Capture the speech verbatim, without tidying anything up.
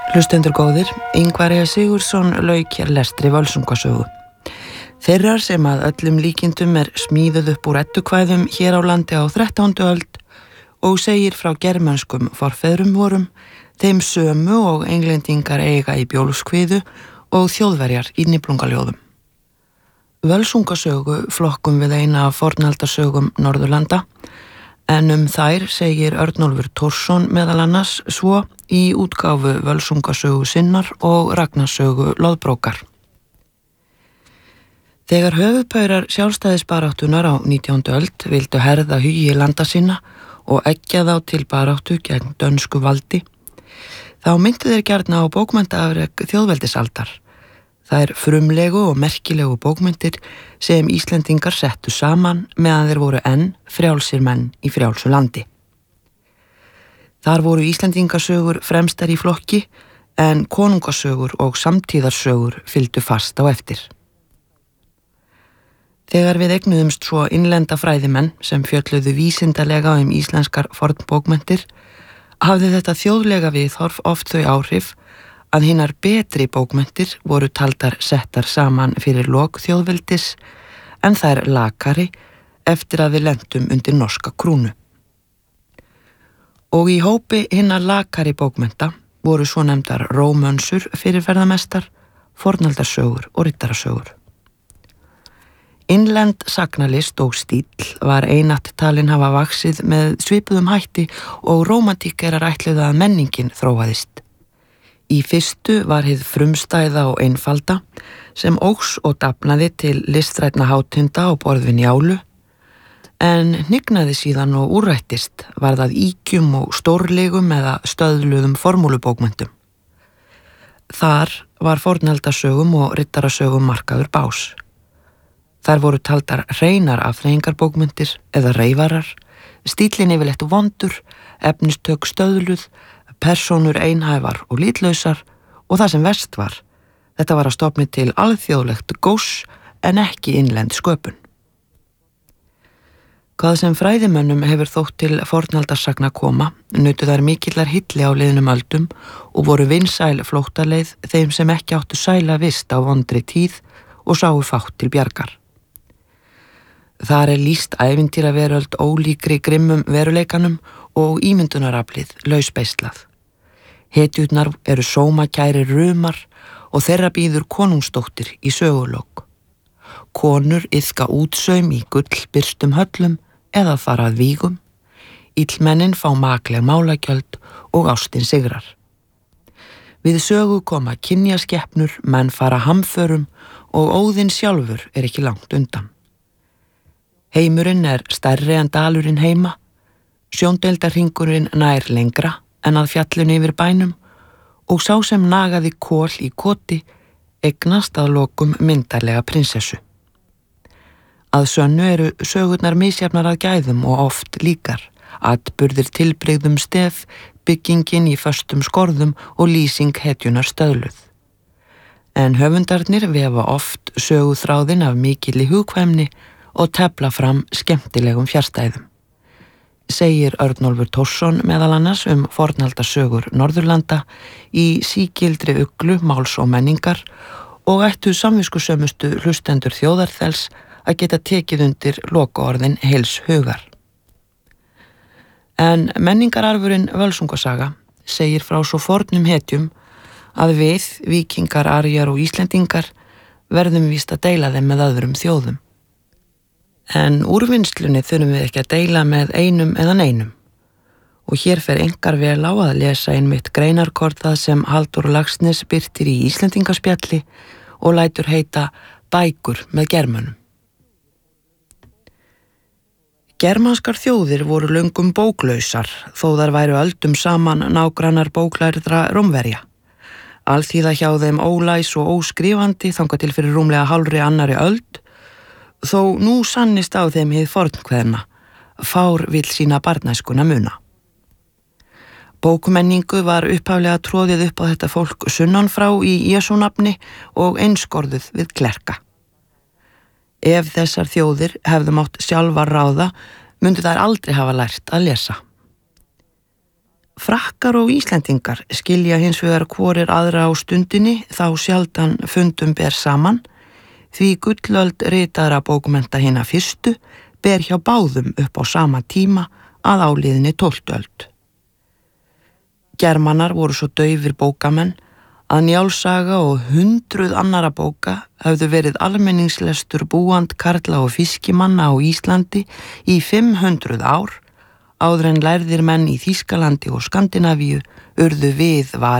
Hlustendur góðir, Ingvar E. Sigurðsson lauk hér lestri Völsungasögu. Þeirrar sem að öllum líkindum er smíðuð upp úr eddukvæðum hér á landi á þrettándu öld og segir frá germanskum forfeðrum vorum, þeim sömu og englendingar eiga í bjólfskviðu og þjóðverjar í niflungaljóðum. Völsungasögu flokkum við eina af fornaldarsögum Norðurlanda, en um þær segir Örnólfur Thorsson meðal annars svo í útgáfu Völsungasögu sinnar og Ragnarsögu Loðbrókar. Þegar höfuðpaurar sjálfstæðisbaráttunar á nítjándu öld vildu herða hugi landa sinna og eggja þá til baráttu gegn dönsku valdi, þá myndu þeir gjarna á bókmenntaafrek þjóðveldisaldar. Það er frumlegu og merkilegu bókmyndir sem Íslendingar settu saman meðan þeir voru enn frjálsir menn í frjálsu landi. Þar voru Íslendingasögur fremstar í flokki en konungasögur og samtíðarsögur fylgdu fast á eftir. Þegar við eignuðumst svo innlenda fræðimenn sem fjölluðu vísindalega um íslenskar fornbókmenntir, hafði þetta þjóðlega viðhorf oft þau áhrif að hinar betri bókmenntir voru taldar settar saman fyrir lok þjóðveldis en þær lakari eftir að við lentum undir norska krúnu. Og í hópi hinnar lakari bókmennta voru svo nefndar rómönsur fyrirferðamestar, fornaldarsögur og riddarasögur. Innlend sagnalist og stíll var einatt talin hafa vaxið með svipuðum hætti og rómantík er að ætluð að menningin þróaðist. Í fyrstu var hið frumstæða og einfalda sem óx og dafnaði til listrænna hátinda á borð við Njálu, en hnignaði síðan og úrrættist var það ýkjum og stórlegum eða stöðluðum formúlubókmenntum. Þar var fornaldarsögum og riddarasögum markaður bás. Þar voru taldar hreinar afþreyingarbókmyndir eða reyfarar, stíllinn yfirleitt vondur, efnistök stöðluð, persónur einhæfar og litlausar og það sem verst var, þetta var að stofni til alþjóðlegt góss en ekki innlend sköpun. Hvað sem fræðimönnum hefur þótt til fornaldarsagna koma, nutu þær mikillar hilli á liðnum öldum og voru vinsæl flóttaleið þeim sem ekki áttu sæla vist á vondri tíð og sáu fátt til bjargar. Þar er lýst ævintýraveröld ólíkri grimmum veruleikanum og ímyndunaraflið lausbeislað. Hetjurnar eru sómakæri rumar og þeirra býður konungsdóttir í sögulok. Konur iðka útsaum í gullbyrstum höllum eða fara að vígum. Illmennin fá makleg málagjöld og ástin sigrar. Við sögu koma kynjaskeppnur, menn fara hamförum og Óðinn sjálfur er ekki langt undan. Heimurinn er stærri en dalurinn heima, sjóndeildarhringurinn nær lengra en að fjallinu yfir bænum og sá sem nagaði kol í koti eignast að lokum myndarlega prinsessu. Að sönnu eru sögurnar misjafnar að gæðum og oft líkar, atburðir tilbrigðum stef, byggingin í föstum skorðum og lýsing hetjunar stöðluð. En höfundarnir vefa oft söguþráðin af mikilli hugkvæmni og tefla fram skemmtilegum fjarstæðum. Segir Örnólfur Thorsson meðal annars um fornaldarsögur Norðurlanda í sígildri uglu máls og menningar og ættu samviskusömustu hlustendur þjóðarþels að geta tekið undir lokaorðin heils hugar. En menningararfurinn Völsungasaga segir frá svo fornum hetjum að við, víkingar, arjar og Íslendingar, verðum víst að deila þeim með öðrum þjóðum. En úrvinnslunni þurfum við ekki að deila með einum eða neinum. Og hér fer engar vel á að lesa einmitt greinarkortað sem Halldór Laxness birtir í Íslendingaspjalli og lætur heita Bækur með germönum. Germanskar þjóðir voru löngum bóklausar, þó þar væru öldum saman nágrannar bóklærðra Rómverja. Alþýða hjá þeim ólæs og óskrifandi þangað til fyrir rúmlega hálfri annari öld, þó nú sannist á þeim hið fornkveðna, fár vill sína barnæskuna muna. Bókmenningu var upphaflega tróðið upp á þetta fólk sunnan frá í Jesú nafni og einskorðuð við klerka. Ef þessar þjóðir hefðu mátt sjálfar ráða, myndu þær aldrei hafa lært að lesa. Frakkar og Íslendingar skilja hins vegar hvorir aðra á stundinni þá sjaldan fundum ber saman, því gullöld ritaðra bókmennta hinna fyrstu ber hjá báðum upp á sama tíma að áliðinni tólftu öld. Germanar voru svo daufir bókamenn að Njálssaga og hundruð annara bóka höfðu verið almenningslestur búand karla og fiskimanna á Íslandi í fimm hundruð ár, áður en lærðir menn í Þýskalandi og Skandinavíu urðu við varir